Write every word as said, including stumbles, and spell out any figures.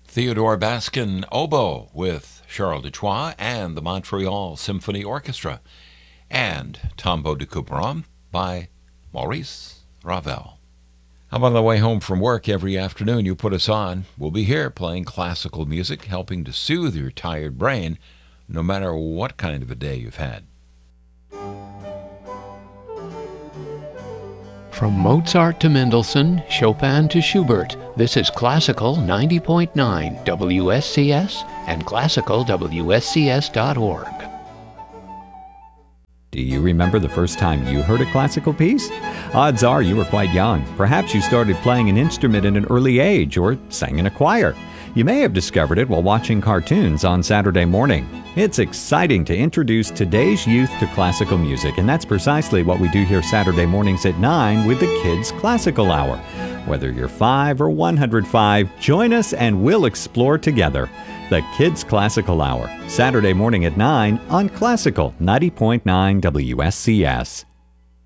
Theodore Baskin oboe with Charles Duchois and the Montreal Symphony Orchestra, and Tombeau de Couperin by Maurice Ravel. How about on the way home from work every afternoon you put us on? We'll be here playing classical music, helping to soothe your tired brain, no matter what kind of a day you've had. From Mozart to Mendelssohn, Chopin to Schubert, this is Classical ninety point nine W S C S and classical W S C S dot org. Do you remember the first time you heard a classical piece? Odds are you were quite young. Perhaps you started playing an instrument at an early age or sang in a choir. You may have discovered it while watching cartoons on Saturday morning. It's exciting to introduce today's youth to classical music, and that's precisely what we do here Saturday mornings at nine with the Kids Classical Hour. Whether you're five or one hundred five, join us and we'll explore together. The Kids Classical Hour, Saturday morning at nine on Classical ninety point nine W S C S.